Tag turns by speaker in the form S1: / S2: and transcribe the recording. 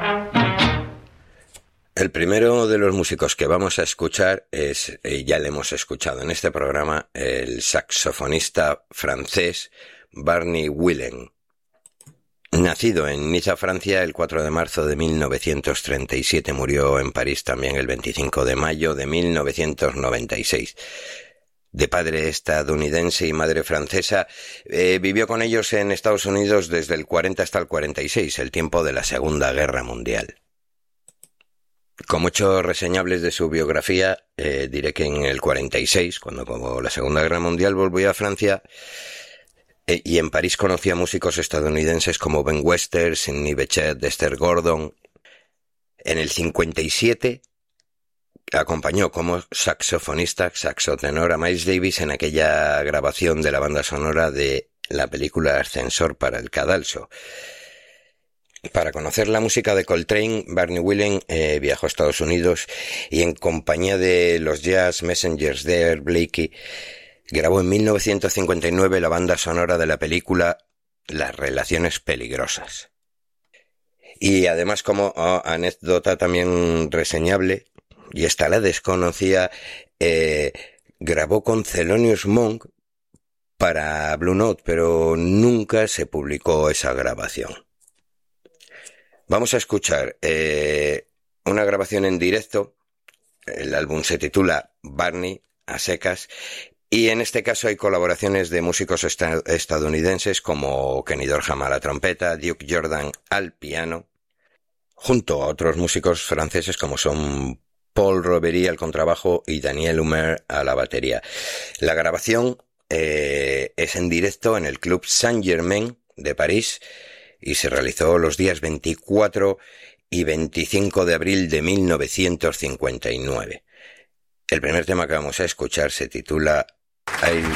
S1: El primero de los músicos que vamos a escuchar es, ya le hemos escuchado en este programa, el saxofonista francés Barney Whelan. Nacido en Niza, Francia, el 4 de marzo de 1937, murió en París también el 25 de mayo de 1996. De padre estadounidense y madre francesa, vivió con ellos en Estados Unidos desde el 40 hasta el 46, el tiempo de la Segunda Guerra Mundial. Con muchos reseñables de su biografía, diré que en el 46, cuando acabó la Segunda Guerra Mundial, volvió a Francia y en París conoció a músicos estadounidenses como Ben Webster, Sidney Bechet, Dexter Gordon. En el 57 acompañó como saxofonista, saxotenor a Miles Davis en aquella grabación de la banda sonora de la película Ascensor para el Cadalso. Para conocer la música de Coltrane, Barney Whelan viajó a Estados Unidos y en compañía de los Jazz Messengers de Art Blakey grabó en 1959 la banda sonora de la película Las Relaciones Peligrosas. Y además, como anécdota también reseñable, y esta la desconocía, grabó con Thelonious Monk para Blue Note, pero nunca se publicó esa grabación. Vamos a escuchar una grabación en directo. El álbum se titula Barney, a secas, y en este caso hay colaboraciones de músicos estadounidenses como Kenny Dorham a la trompeta, Duke Jordan al piano, junto a otros músicos franceses como son Paul Robery al contrabajo y Daniel Humer a la batería. La grabación es en directo en el Club Saint-Germain de París y se realizó los días 24 y 25 de abril de 1959. El primer tema que vamos a escuchar se titula